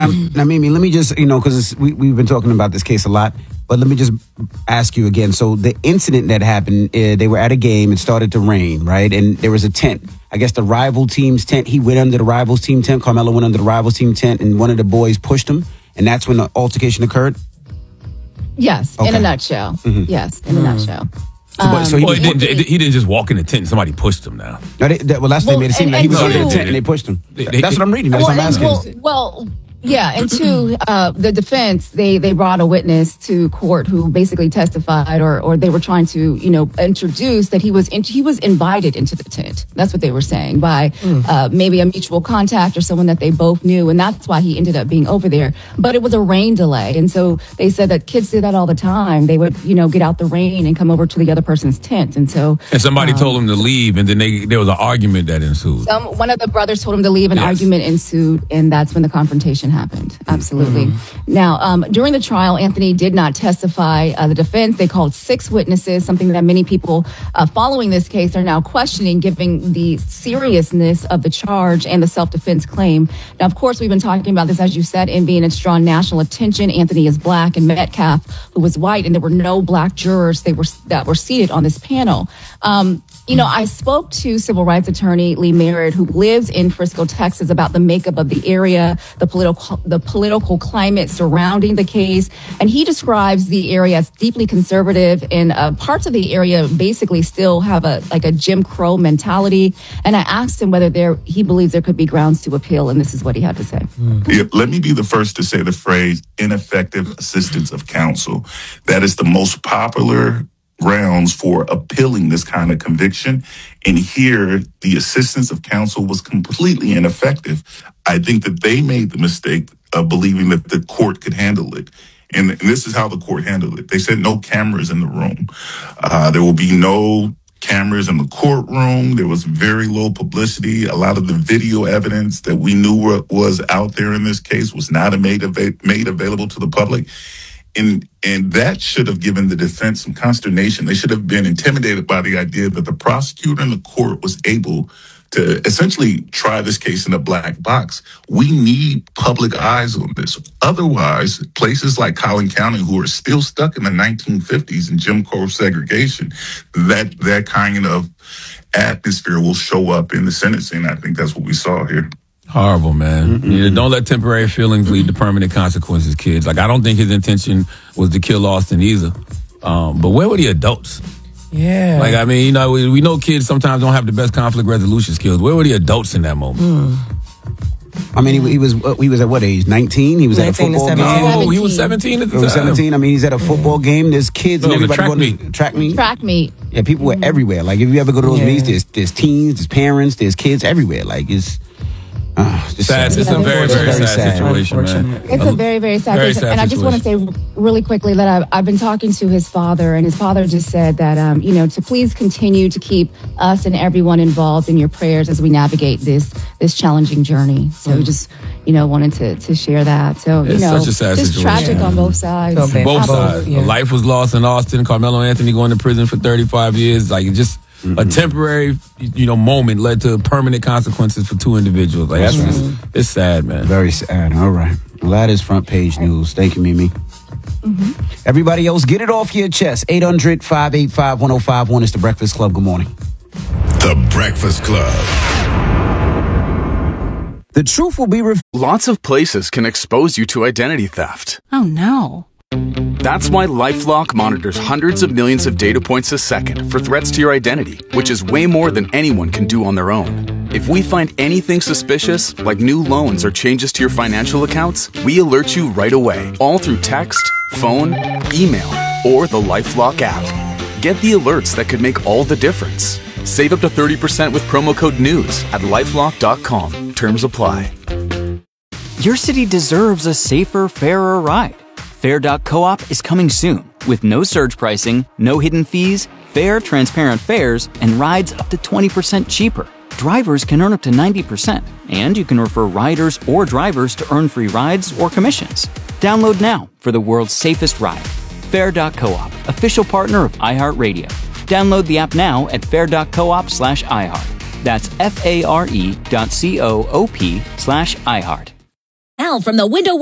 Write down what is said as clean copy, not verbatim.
Now, Mimi, let me just, because we've been talking about this case a lot, but let me just ask you again. So the incident that happened, they were at a game. It started to rain, right? And there was a tent. I guess the rival team's tent. He went under the rival's team tent. Carmelo went under the rival's team tent, and one of the boys pushed him. And that's when the altercation occurred? Yes, in a nutshell. Mm-hmm. Yes, in a nutshell. So he didn't just walk in the tent and somebody pushed him now. No, that's what they made it seem like. He was under the tent and they pushed him. That's what I'm reading. That's what I'm asking. And two, the defense, they brought a witness to court who basically testified or they were trying to, introduce that he was invited into the tent. That's what they were saying by maybe a mutual contact or someone that they both knew. And that's why he ended up being over there. But it was a rain delay. And so they said that kids did that all the time. They would, get out the rain and come over to the other person's tent. And so. And somebody told him to leave and then there was an argument that ensued. One of the brothers told him to leave. An argument ensued. And that's when the confrontation happened. Absolutely. Mm-hmm. Now, during the trial, Anthony did not testify. The defense, they called 6 witnesses, something that many people following this case are now questioning, given the seriousness of the charge and the self-defense claim. Now, of course, we've been talking about this, as you said, in being it's drawn national attention. Anthony is black and Metcalf, who was white, and there were no black jurors that were seated on this panel. I spoke to civil rights attorney Lee Merritt, who lives in Frisco, Texas, about the makeup of the area, the political climate surrounding the case. And he describes the area as deeply conservative, and parts of the area basically still have a Jim Crow mentality. And I asked him whether he believes there could be grounds to appeal, and this is what he had to say. Yeah, let me be the first to say the phrase ineffective assistance of counsel. That is the most popular grounds for appealing this kind of conviction. And here, the assistance of counsel was completely ineffective. I think that they made the mistake of believing that the court could handle it. And this is how the court handled it. They said no cameras in the room. There will be no cameras in the courtroom. There was very low publicity. A lot of the video evidence that we knew was out there in this case was not made available to the public. And that should have given the defense some consternation. They should have been intimidated by the idea that the prosecutor in the court was able to essentially try this case in a black box. We need public eyes on this. Otherwise, places like Collin County, who are still stuck in the 1950s in Jim Crow segregation, that kind of atmosphere will show up in the sentencing. I think that's what we saw here. Horrible, man. Mm-hmm. Don't let temporary feelings lead to permanent consequences, kids. I don't think his intention was to kill Austin either. But where were the adults? Yeah. We know kids sometimes don't have the best conflict resolution skills. Where were the adults in that moment? He was at what age? 19? He was at a football game. Oh, he was 17 at the time. He was 17. He's at a football game. There's kids and everybody going to track meet. Track meet. Yeah, people were everywhere. If you ever go to those meets, there's teens, there's parents, there's kids everywhere. It's sad. It's a very, very sad situation, man. It's a very, very sad case. And I just want to say really quickly that I've been talking to his father, and his father just said that, to please continue to keep us and everyone involved in your prayers as we navigate this challenging journey. So we just, wanted to share that. So, it's such a sad just situation. tragic on both sides. Both sides. Yeah. Life was lost in Austin. Carmelo Anthony going to prison for 35 years. A temporary, moment led to permanent consequences for 2 individuals. It's sad, man. Very sad. All right. Well, that is front page news. Thank you, Mimi. Mm-hmm. Everybody else, get it off your chest. 800-585-1051 is The Breakfast Club. Good morning. The Breakfast Club. The truth will be revealed. Lots of places can expose you to identity theft. Oh, no. That's why LifeLock monitors hundreds of millions of data points a second for threats to your identity, which is way more than anyone can do on their own. If we find anything suspicious, like new loans or changes to your financial accounts, we alert you right away, all through text, phone, email, or the LifeLock app. Get the alerts that could make all the difference. Save up to 30% with promo code NEWS at LifeLock.com. Terms apply. Your city deserves a safer, fairer ride. Fair.coop is coming soon with no surge pricing, no hidden fees, fair, transparent fares, and rides up to 20% cheaper. Drivers can earn up to 90%, and you can refer riders or drivers to earn free rides or commissions. Download now for the world's safest ride. Fair.coop, official partner of iHeartRadio. Download the app now at fair.coop/iHeart. That's FARE.coop/iHeart. Now from the Window